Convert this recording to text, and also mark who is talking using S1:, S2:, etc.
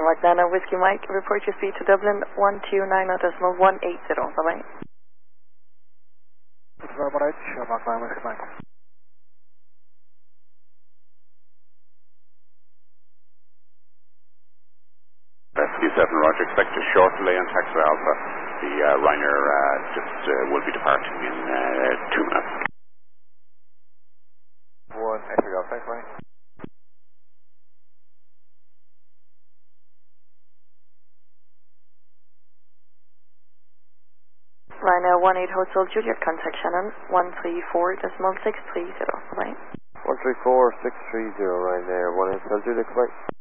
S1: Magnana Whiskey Mike, report your speed to Dublin 129.180. Bye-bye.
S2: Magnana Whiskey Mike.
S3: SQ7, Roger, expect a short delay on taxiway Alpha. The Ryanair will be departing in 2 minutes.
S2: 1, Echo Golf, thanks, Ryan.
S1: Ryanair 18 Hotel Juliet, contact Shannon 134.630. Bye-bye.
S4: 134.630, Ryanair 18 Hotel Juliet, bye.